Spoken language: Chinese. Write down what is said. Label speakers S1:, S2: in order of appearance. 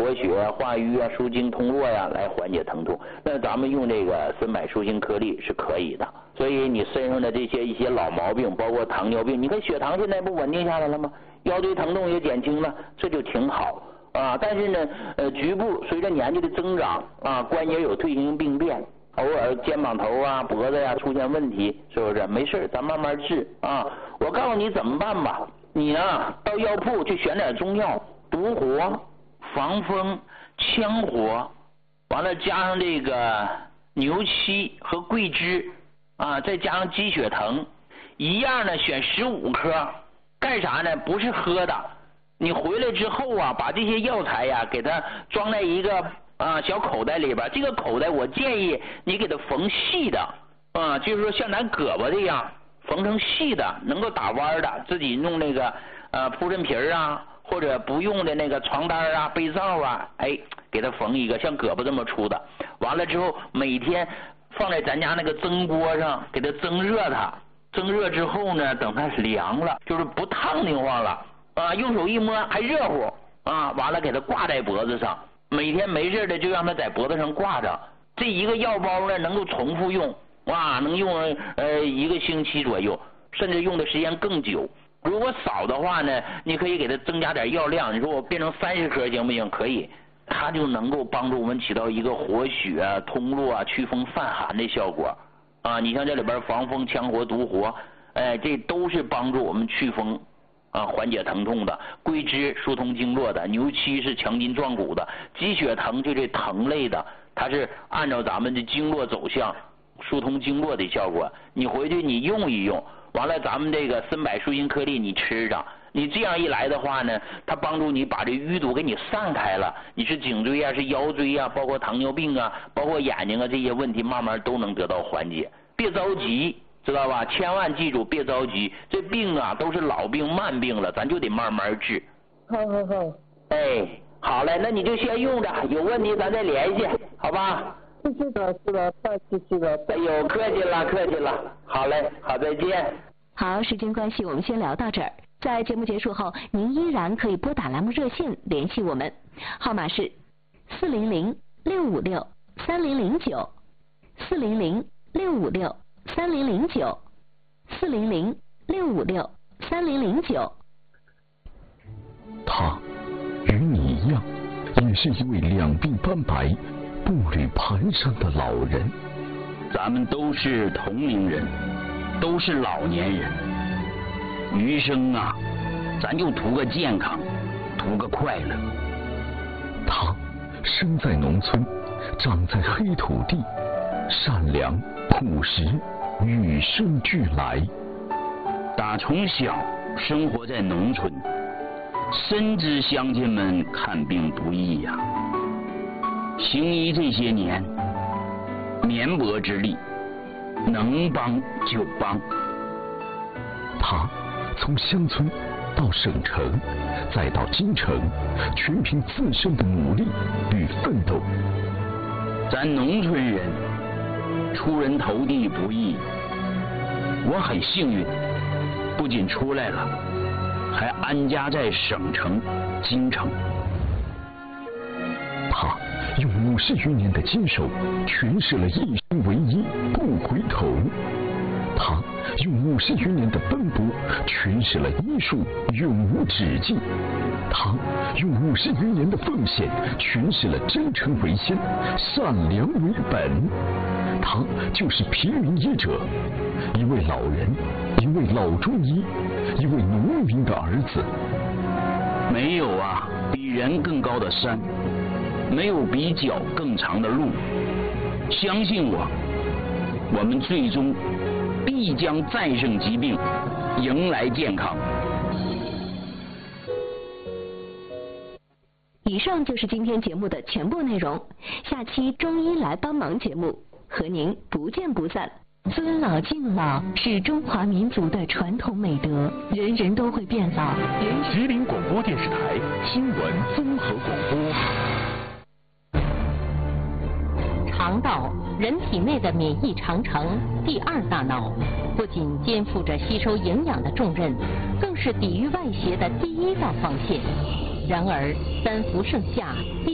S1: 活血化瘀啊、舒筋通络呀，来缓解疼痛。那咱们用这个参柏舒心颗粒是可以的。所以你身上的一些老毛病，包括糖尿病，你看血糖现在不稳定下来了吗？腰椎疼痛也减轻了，这就挺好啊。但是呢，局部随着年纪的增长啊，关节有退行病变。偶尔肩膀头啊、脖子呀出现问题，是不是？没事，咱慢慢治啊。我告诉你怎么办吧，你呢到药铺去选点中药，独活、防风、羌活，完了加上这个牛膝和桂枝啊，再加上鸡血藤，一样呢选15颗，干啥呢？不是喝的。你回来之后啊，把这些药材呀给它装在一个小口袋里边，这个口袋我建议你给它缝细的啊，就是说像咱胳膊这样缝成细的，能够打弯的，自己弄那个铺陈皮啊，或者不用的那个床单啊、被罩啊，给它缝一个像胳膊这么粗的。完了之后，每天放在咱家那个蒸锅上，给它蒸热它。蒸热之后呢，等它凉了，就是不烫的慌了啊，用手一摸还热乎啊，完了给它挂在脖子上。每天没事的就让它在脖子上挂着，这一个药包呢能够重复用，能用1个星期左右，甚至用的时间更久。如果少的话呢，你可以给它增加点药量，你说我变成30颗行不行？可以，它就能够帮助我们起到一个活血通络祛风散寒的效果啊。你像这里边防风、羌活、独活，这都是帮助我们祛风缓解疼痛的。桂枝疏通经络的，牛膝是强筋壮骨的，鸡血藤就这藤类的，它是按照咱们的经络走向疏通经络的效果。你回去你用一用，完了咱们这个参柏舒心颗粒你吃着，你这样一来的话呢，它帮助你把这淤堵给你散开了，你是颈椎啊，是腰椎啊，包括糖尿病啊，包括眼睛啊，这些问题慢慢都能得到缓解。别着急，知道吧？千万记住，别着急，这病啊都是老病慢病了，咱就得慢慢治。
S2: 好。
S1: 好嘞，那你就先用着，有问题咱再联系，好吧？
S2: 是的，太谢谢了。
S1: 哎呦，客气了。好嘞，好，再见。
S3: 好，时间关系，我们先聊到这儿。在节目结束后，您依然可以拨打栏目热线联系我们，号码是400-656-3009 400-656-3009 400-656-3009。
S4: 他与你一样，也是一位两鬓斑白、步履蹒跚的老人。
S5: 咱们都是同龄人，都是老年人，余生啊，咱就图个健康，图个快乐。
S4: 他生在农村，长在黑土地，善良朴实，与生俱来。
S5: 打从小生活在农村，深知乡亲们看病不易呀。行医这些年，绵薄之力，能帮就帮。
S4: 他从乡村到省城，再到京城，全凭自身的努力与奋斗。
S5: 咱农村人出人头地不易，我很幸运，不仅出来了，还安家在省城京城。
S4: 他用50余年的坚守，诠释了一生为一，不回头。他用50余年的奔波，诠释了医术永无止境。他用50余年的奉献，诠释了真诚为先，善良为本。他就是平民医者，一位老人，一位老中医，一位农民的儿子。
S5: 没有啊比人更高的山，没有比脚更长的路。相信我，我们最终必将战胜疾病，迎来健康。
S3: 以上就是今天节目的全部内容，下期中医来帮忙节目和您不见不散。尊老敬老是中华民族的传统美德，人人都会变老。
S4: 吉林广播电视台新闻综合广播。
S6: 肠道，人体内的免疫长城第二大脑，不仅肩负着吸收营养的重任，更是抵御外邪的第一道防线。然而，3伏盛夏。